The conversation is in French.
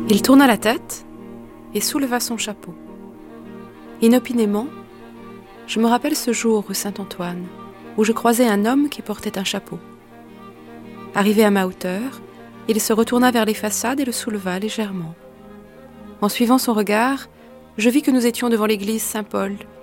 Il tourna la tête et souleva son chapeau. Inopinément, je me rappelle ce jour rue Saint-Antoine, où je croisai un homme qui portait un chapeau. Arrivé à ma hauteur, il se retourna vers les façades et le souleva légèrement. En suivant son regard, je vis que nous étions devant l'église Saint-Paul